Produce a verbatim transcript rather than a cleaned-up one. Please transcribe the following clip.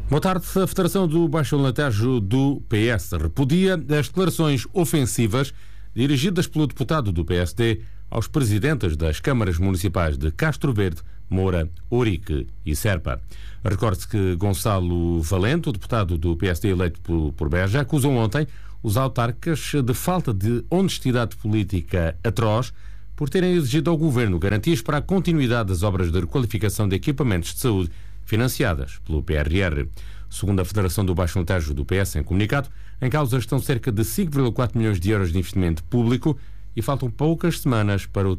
Boa tarde. A Federação do Baixo Alentejo do P S repudia as declarações ofensivas dirigidas pelo deputado do P S D aos presidentes das câmaras municipais de Castro Verde, Moura, Ourique e Serpa. Recorde-se que Gonçalo Valente, o deputado do P S D eleito por, por Beja, acusou ontem os autarcas de falta de honestidade política atroz por terem exigido ao governo garantias para a continuidade das obras de requalificação de equipamentos de saúde financiadas pelo P R R. Segundo a Federação do Baixo Alentejo do P S, em comunicado, em causa estão cerca de cinco vírgula quatro milhões de euros de investimento público e faltam poucas semanas para o